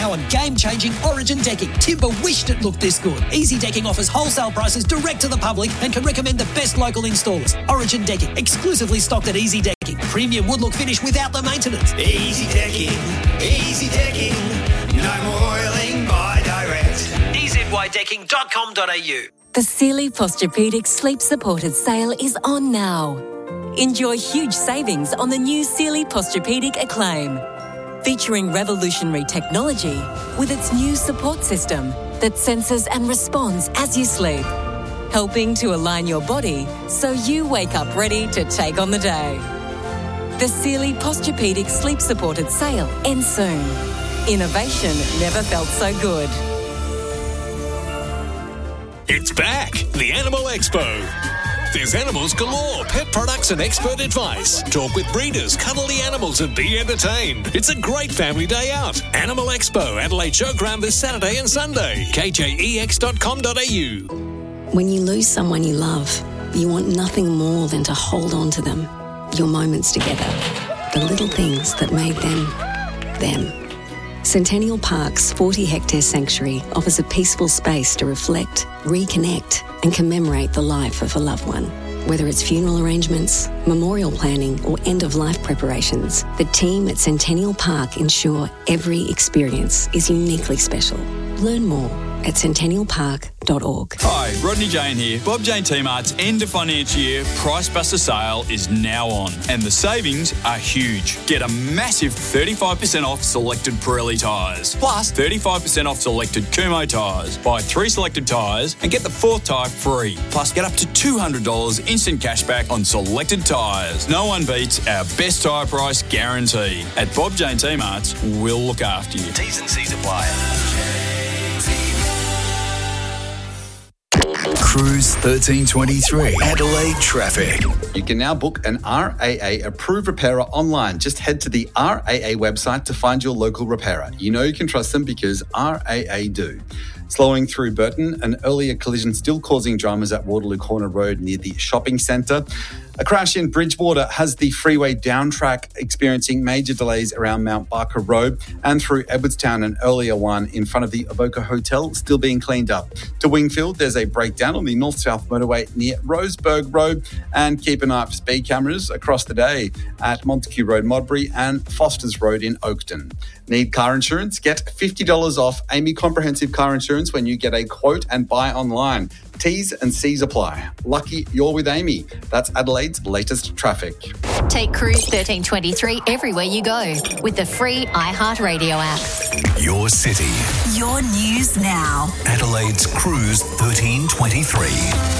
now on game-changing Origin decking. Timber wished it looked this good. Easy Decking offers wholesale prices direct to the public and can recommend the best local installers. Origin Decking, exclusively stocked at Easy Decking. Premium wood-look finish without the maintenance. Easy Decking, no more oiling by direct. EZYDecking.com.au. The Sealy Posturepedic Sleep Supported sale is on now. Enjoy huge savings on the new Sealy Posturepedic Acclaim, featuring revolutionary technology with its new support system that senses and responds as you sleep, helping to align your body so you wake up ready to take on the day. The Sealy Posturepedic Sleep Supported sale ends soon. Innovation never felt so good. It's back, the Animal Expo. There's animals galore, pet products and expert advice. Talk with breeders, cuddle the animals and be entertained. It's a great family day out. Animal Expo, Adelaide Showground this Saturday and Sunday. kjex.com.au. When you lose someone you love, you want nothing more than to hold on to them. Your moments together. The little things that made them, them. Centennial Park's 40-hectare sanctuary offers a peaceful space to reflect, reconnect and commemorate the life of a loved one. Whether it's funeral arrangements, memorial planning or end-of-life preparations, the team at Centennial Park ensure every experience is uniquely special. Learn more at centennialpark.org. Hi, Rodney Jane here. Bob Jane T-Mart's end of financial year Price Buster sale is now on and the savings are huge. Get a massive 35% off selected Pirelli tyres, plus 35% off selected Kumho tyres. Buy 3 selected tyres and get the 4th tyre free. Plus get up to $200 instant cashback on selected tyres. No one beats our best tyre price guarantee. At Bob Jane T-Mart's, we'll look after you. T's and C's apply. Cruise 1323 Adelaide traffic. You can now book an RAA approved repairer online. Just head to the RAA website to find your local repairer. You know you can trust them because RAA do. Slowing through Burton, an earlier collision still causing dramas at Waterloo Corner Road near the shopping centre. A crash in Bridgewater has the freeway down track experiencing major delays around Mount Barker Road and through Edwardstown, an earlier one in front of the Avoca Hotel still being cleaned up. To Wingfield, there's a breakdown on the north-south motorway near Roseburg Road, and keep an eye out for speed cameras across the day at Montague Road, Modbury and Foster's Road in Oakton. Need car insurance? Get $50 off Amy Comprehensive Car Insurance when you get a quote and buy online. T's and C's apply. Lucky you're with Amy. That's Adelaide's latest traffic. Take Cruise 1323 everywhere you go with the free iHeartRadio app. Your city. Your news now. Adelaide's Cruise 1323.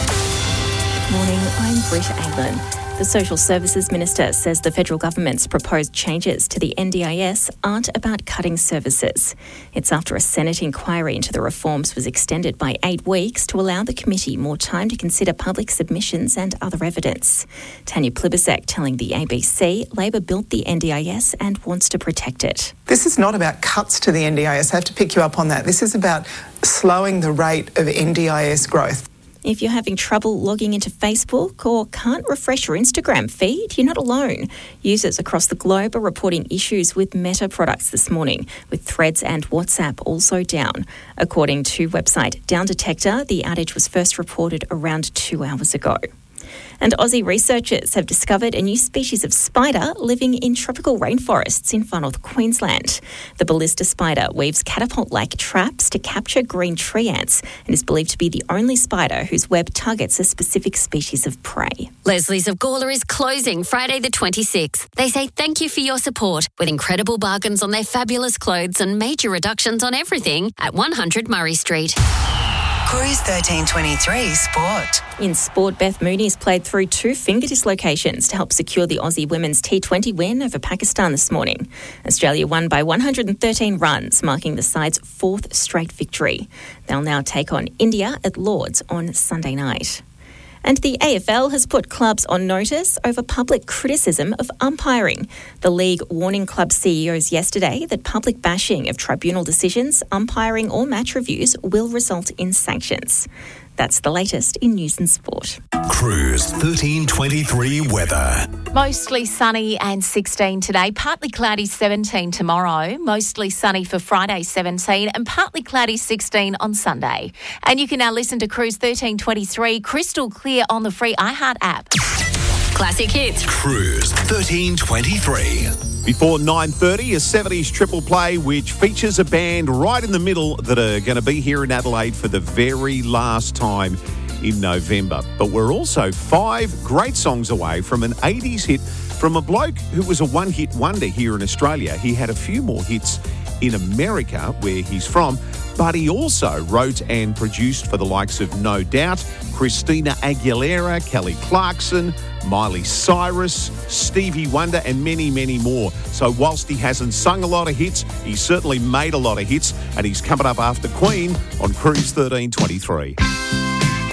Morning, I'm Britta Anglin. The Social Services Minister says the federal government's proposed changes to the NDIS aren't about cutting services. It's after a Senate inquiry into the reforms was extended by 8 weeks to allow the committee more time to consider public submissions and other evidence. Tanya Plibersek telling the ABC Labor built the NDIS and wants to protect it. This is not about cuts to the NDIS. I have to pick you up on that. This is about slowing the rate of NDIS growth. If you're having trouble logging into Facebook or can't refresh your Instagram feed, you're not alone. Users across the globe are reporting issues with Meta products this morning, with Threads and WhatsApp also down. According to website Down Detector, the outage was first reported around 2 hours ago. And Aussie researchers have discovered a new species of spider living in tropical rainforests in far north Queensland. The ballista spider weaves catapult-like traps to capture green tree ants and is believed to be the only spider whose web targets a specific species of prey. Leslie's of Gawler is closing Friday the 26th. They say thank you for your support with incredible bargains on their fabulous clothes and major reductions on everything at 100 Murray Street. Cruise 1323 Sport. In sport, Beth Mooney's played through 2 finger dislocations to help secure the Aussie women's T20 win over Pakistan this morning. Australia won by 113 runs, marking the side's 4th straight victory. They'll now take on India at Lord's on Sunday night. And the AFL has put clubs on notice over public criticism of umpiring. The league warning club CEOs yesterday that public bashing of tribunal decisions, umpiring or match reviews will result in sanctions. That's the latest in news and sport. Cruise 1323 weather. Mostly sunny and 16 today, partly cloudy 17 tomorrow, mostly sunny for Friday 17 and partly cloudy 16 on Sunday. And you can now listen to Cruise 1323 crystal clear on the free iHeart app. Classic hits. Cruise 1323. Before 9:30, a 70s triple play which features a band right in the middle that are going to be here in Adelaide for the very last time in November. But we're also 5 great songs away from an 80s hit from a bloke who was a one-hit wonder here in Australia. He had a few more hits in America, where he's from, but he also wrote and produced for the likes of No Doubt, Christina Aguilera, Kelly Clarkson, Miley Cyrus, Stevie Wonder, and many, many more. So whilst he hasn't sung a lot of hits, he's certainly made a lot of hits, and he's coming up after Queen on Cruise 1323.